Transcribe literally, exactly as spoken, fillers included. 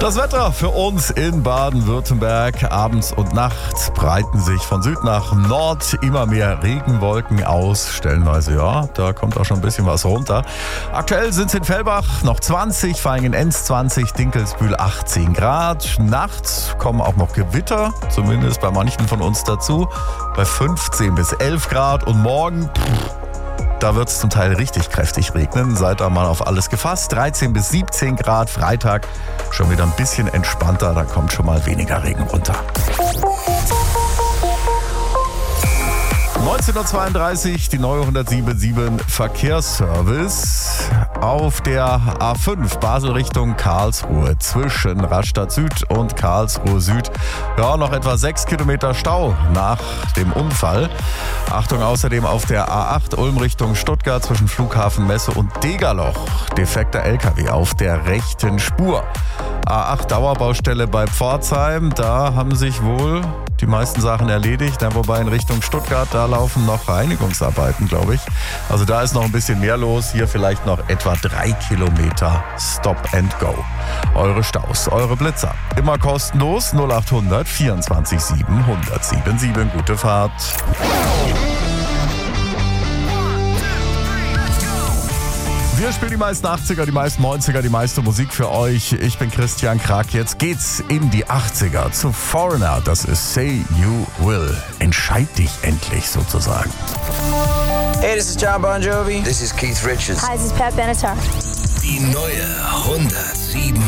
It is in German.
Das Wetter für uns in Baden-Württemberg. Abends und nachts breiten sich von Süd nach Nord immer mehr Regenwolken aus. Stellenweise, ja, da kommt auch schon ein bisschen was runter. Aktuell sind es in Fellbach noch zwanzig, Vaihingen-Enz zwanzig, Dinkelsbühl achtzehn Grad. Nachts kommen auch noch Gewitter, zumindest bei manchen von uns dazu, bei fünfzehn bis elf Grad. Und morgen, pff, da wird es zum Teil richtig kräftig regnen. Seid da mal auf alles gefasst. dreizehn bis siebzehn Grad. Freitag schon wieder ein bisschen entspannter. Da kommt schon mal weniger Regen runter. neunzehn Uhr zweiunddreißig, die neue hundertsieben Verkehrsservice auf der A fünf Basel Richtung Karlsruhe zwischen Rastatt Süd und Karlsruhe Süd. Ja, noch etwa sechs Kilometer Stau nach dem Unfall. Achtung außerdem auf der A acht Ulm Richtung Stuttgart zwischen Flughafen Messe und Degerloch. Defekter L K W auf der rechten Spur. A acht Dauerbaustelle bei Pforzheim, da haben sich wohl die meisten Sachen erledigt, ja, wobei in Richtung Stuttgart, da laufen noch Reinigungsarbeiten, glaube ich. Also da ist noch ein bisschen mehr los. Hier vielleicht noch etwa drei Kilometer Stop and Go. Eure Staus, eure Blitzer. Immer kostenlos null acht hundert vierundzwanzig sieben hundertsiebenundsiebzig. Gute Fahrt. Wir spielen die meisten achtziger, die meisten neunziger, die meiste Musik für euch. Ich bin Christian Krag. Jetzt geht's in die achtziger zu Foreigner. Das ist Say You Will. Entscheid dich endlich sozusagen. Hey, this is John Bon Jovi. This is Keith Richards. Hi, this is Pat Benatar. Die neue hundertsieben.